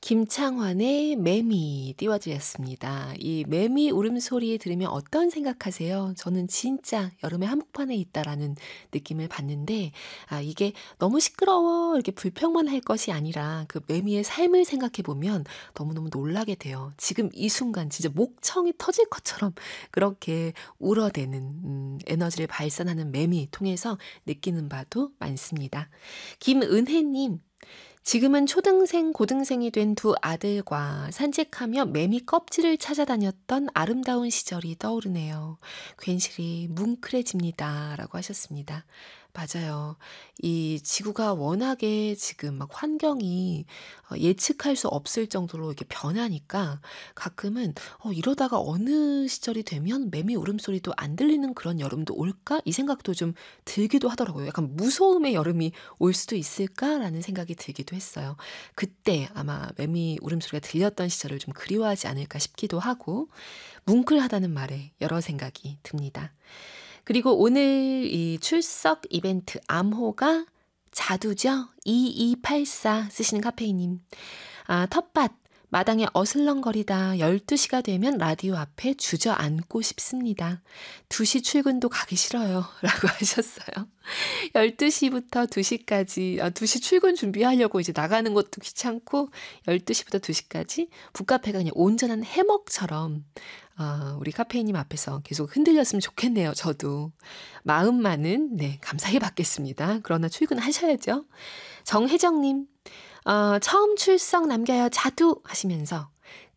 김창완의 매미 띄워드렸습니다. 이 매미 울음소리 들으면 어떤 생각하세요? 저는 진짜 여름에 한복판에 있다라는 느낌을 받는데, 이게 너무 시끄러워 이렇게 불평만 할 것이 아니라 그 매미의 삶을 생각해보면 너무너무 놀라게 돼요. 지금 이 순간 진짜 목청이 터질 것처럼 그렇게 울어대는 에너지를 발산하는 매미 통해서 느끼는 바도 많습니다. 김은혜님, 지금은 초등생, 고등생이 된 두 아들과 산책하며 매미 껍질을 찾아다녔던 아름다운 시절이 떠오르네요. 괜시리 뭉클해집니다. 라고 하셨습니다. 맞아요. 이 지구가 워낙에 지금 막 환경이 예측할 수 없을 정도로 이렇게 변하니까 가끔은 이러다가 어느 시절이 되면 매미 울음소리도 안 들리는 그런 여름도 올까? 이 생각도 좀 들기도 하더라고요. 약간 무서움의 여름이 올 수도 있을까라는 생각이 들기도 했어요. 그때 아마 매미 울음소리가 들렸던 시절을 좀 그리워하지 않을까 싶기도 하고 뭉클하다는 말에 여러 생각이 듭니다. 그리고 오늘 이 출석 이벤트 암호가 자두죠? 2284 쓰시는 카페이님. 텃밭 마당에 어슬렁거리다 12시가 되면 라디오 앞에 주저앉고 싶습니다. 2시 출근도 가기 싫어요. 라고 하셨어요. 12시부터 2시까지, 2시 출근 준비하려고 이제 나가는 것도 귀찮고, 12시부터 2시까지 북카페가 그냥 온전한 해먹처럼, 우리 카페이님 앞에서 계속 흔들렸으면 좋겠네요, 저도. 마음만은, 네, 감사히 받겠습니다. 그러나 출근하셔야죠. 정혜정님, 처음 출석 남겨요, 자두! 하시면서,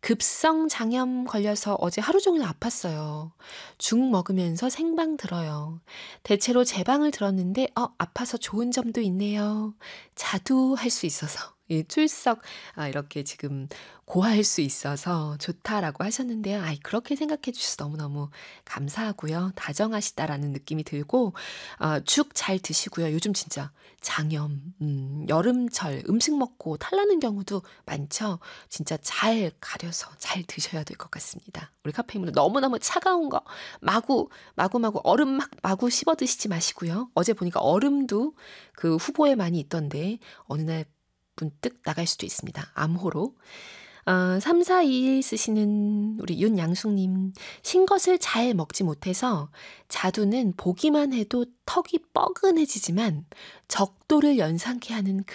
급성 장염 걸려서 어제 하루 종일 아팠어요. 죽 먹으면서 생방 들어요. 대체로 제 방을 들었는데 아파서 좋은 점도 있네요. 자두할 수 있어서 이 출석 이렇게 지금 고할 수 있어서 좋다라고 하셨는데요. 그렇게 생각해 주셔서 너무너무 감사하고요. 다정하시다라는 느낌이 들고 죽 잘 드시고요. 요즘 진짜 장염, 여름철 음식 먹고 탈나는 경우도 많죠. 진짜 잘 가려서 잘 드셔야 될 것 같습니다. 우리 카페인분들 너무너무 차가운 거 마구 얼음 막 마구 씹어 드시지 마시고요. 어제 보니까 얼음도 그 후보에 많이 있던데 어느 날 문득 나갈 수도 있습니다. 암호로. 3421 쓰시는 우리 윤양숙님, 신것을 잘 먹지 못해서 자두는 보기만 해도 턱이 뻐근해지지만 적도를 연상케 하는 그